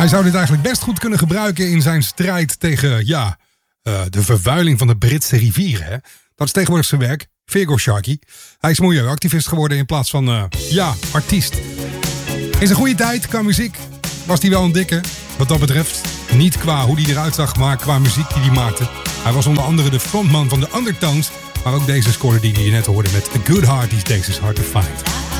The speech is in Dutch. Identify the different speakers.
Speaker 1: Hij zou dit eigenlijk best goed kunnen gebruiken in zijn strijd tegen de vervuiling van de Britse rivieren. Hè? Dat is tegenwoordig zijn werk. Virgo Sharky. Hij is milieuactivist geworden in plaats van artiest. In zijn goede tijd qua muziek was hij wel een dikke. Wat dat betreft niet qua hoe hij eruit zag, maar qua muziek die hij maakte. Hij was onder andere de frontman van de Undertones. Maar ook deze score die je net hoorde met A Good Heart These Days is Hard to Find.